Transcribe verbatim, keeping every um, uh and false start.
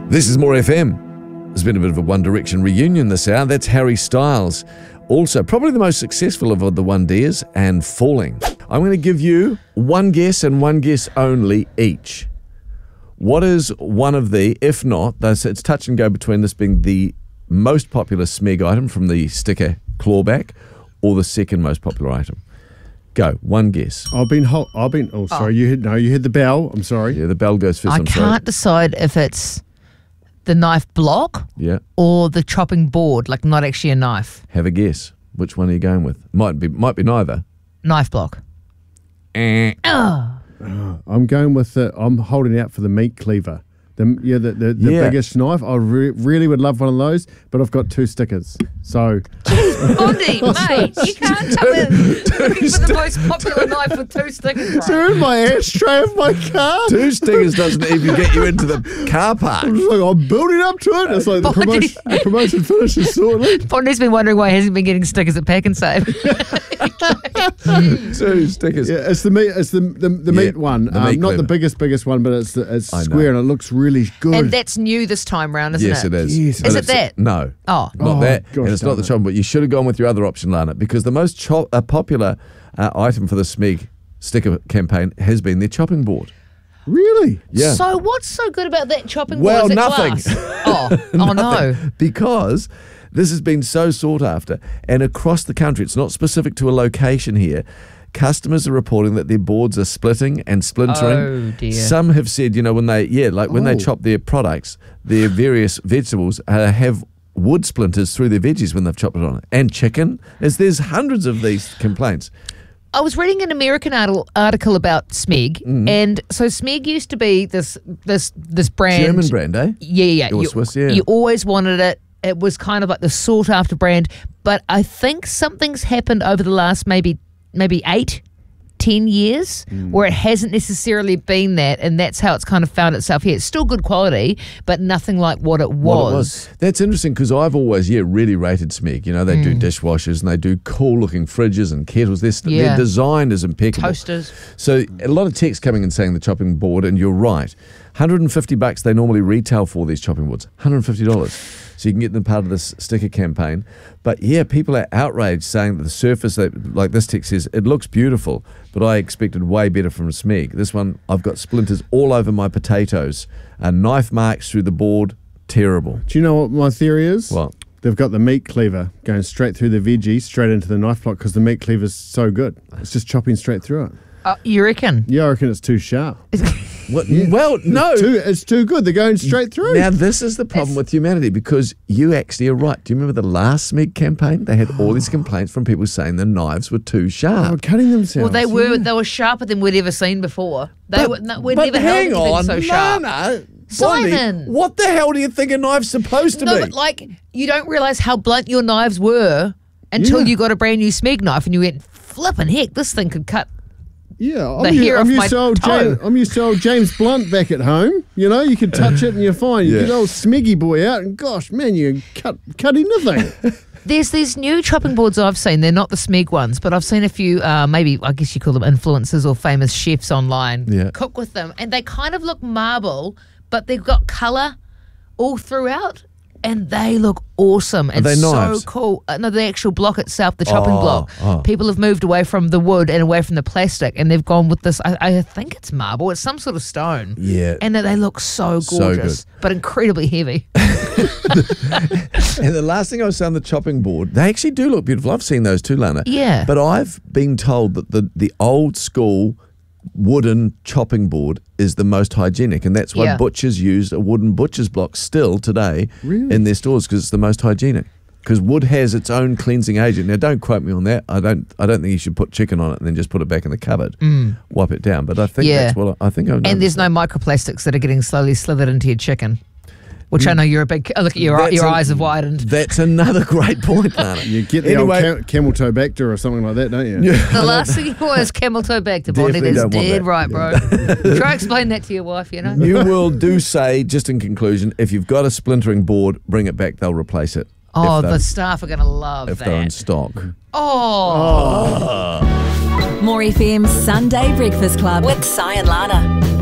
This is More F M. There's been a bit of a One Direction reunion this hour. That's Harry Styles. Also, probably the most successful of the One Dares and Falling. I'm going to give you one guess and one guess only each. What is one of the, if not, it's touch and go between this being the most popular Smeg item from the sticker clawback or the second most popular item? Go, one guess. I've been, ho- I've been, oh, sorry, oh. you hit, no, you hit the bell. I'm sorry. Yeah, the bell goes first. I I'm can't sorry. decide if it's the knife block yeah. or the chopping board, like not actually a knife. Have a guess. Which one are you going with? Might be might be neither. Knife block. Eh. Oh. Uh, I'm going with the, I'm holding out for the meat cleaver. The, yeah, the, the, the yeah. biggest knife. I re- really would love one of those, but I've got two stickers. So. Bondi, mate, you can't tell me looking for the most popular knife with two stickers. Right? They're in my ashtray of my car. Two stickers doesn't even get you into the car park. I'm, just like, I'm building up to it. It's like the promotion, the promotion finishes shortly. Bondi's been wondering why he hasn't been getting stickers at Pack and Save. Two stickers. Yeah, it's the meat. It's the the, the yeah, meat one. The um, meat not cleaver. the biggest, biggest one, but it's the, it's square and it looks really good. And that's new this time round, isn't yes, it? it is. Yes. But Is it it's- that? No. Oh. Not Oh, that. gosh, and it's not the darn it. chop, but you should have gone with your other option, Lana, because the most cho- uh, popular uh, item for the Smeg sticker campaign has been their chopping board. Really? Yeah. So what's so good about that chopping Well, board? Is it nothing. glass? Oh, oh no. Because this has been so sought after, and across the country, it's not specific to a location here. Customers are reporting that their boards are splitting and splintering. Oh, dear. Some have said, you know, when they, yeah, like when they Oh. chop their products, their various vegetables uh, have wood splinters through their veggies when they've chopped it on it. And chicken, as there's hundreds of these complaints. I was reading an American article, article about Smeg, Mm-hmm. and so Smeg used to be this this this brand. German brand, eh? Yeah, yeah. Or You, Swiss, yeah. you always wanted it. It was kind of like the sought after brand. But I think something's happened over the last maybe maybe eight, ten years Mm. where it hasn't necessarily been that, and that's how it's kind of found itself here. It's still good quality, but nothing like what it was. What it was. That's interesting because I've always, yeah, really rated Smeg. You know, they do dishwashers and they do cool looking fridges and kettles. They're, st- Yeah. their design is impeccable. Toasters. So a lot of text coming and saying the chopping board, and you're right. one hundred fifty bucks they normally retail for these chopping boards. one hundred fifty dollars. So you can get them part of this sticker campaign. But yeah, people are outraged saying that the surface, that, like this text says, it looks beautiful, but I expected way better from Smeg. This one, I've got splinters all over my potatoes, and knife marks through the board, terrible. Do you know what my theory is? What? They've got the meat cleaver going straight through the veggies, straight into the knife block because the meat cleaver's so good. It's just chopping straight through it. Uh, you reckon? Yeah, I reckon it's too sharp. What? Well, no. It's too, it's too good. They're going straight through. Now, this is the problem with humanity because you actually are right. Do you remember the last Smeg campaign? They had all these complaints from people saying the knives were too They were sharp. cutting themselves. Well, they were yeah. they were sharper than we'd ever seen before. They were no, we'd but never hang held anything on, so sharp. Lana, Simon. Bonnie, what the hell do you think a knife's supposed to No, be? but like you don't realise how blunt your knives were until Yeah. you got a brand new Smeg knife and you went, flipping heck, this thing could cut. Yeah, I'm, the u- hair I'm off used my to old toe. James, I'm used to old James Blunt back at home. You know, you can touch it and you're fine. You Yeah. get old Smeggy boy out and gosh, man, you cut cut anything. There's these new chopping boards I've seen. They're not the Smeg ones, but I've seen a few, uh, maybe I guess you call them influencers or famous chefs online Yeah. cook with them. And they kind of look marble, but they've got colour all throughout. And they look awesome and they so knives? cool. Uh, no, the actual block itself, the chopping Oh, block. oh. People have moved away from the wood and away from the plastic, and they've gone with this. I, I think it's marble. It's some sort of stone. Yeah. and they look so So gorgeous, but incredibly heavy. And the last thing I was on the chopping board, they actually do look beautiful. I've seen those too, Lana. Yeah. But I've been told that the, the old school wooden chopping board is the most hygienic, and that's why Yeah. butchers use a wooden butcher's block still today Really? in their stores because it's the most hygienic. Because wood has its own cleansing agent. Now, don't quote me on that. I don't. I don't think you should put chicken on it and then just put it back in the cupboard, wipe it down. But I think Yeah. that's what I, I think. I've And there's noticed no microplastics that are getting slowly slithered into your chicken, which I know you're a big. Look at your That's your a- eyes have widened. That's another great point, Lana. You get the Anyway- old cam- camel toe bacter or something like that, don't you? The last thing you want is camel toe back to Bondi. Definitely That's don't want dead that. right, bro. Try explain that to your wife, you know. New World do say, just in conclusion, if you've got a splintering board, bring it back. They'll replace it. Oh, if they're- the staff are going to love if they're in that. stock. Oh. More F M's Sunday Breakfast Club with Si and Lana.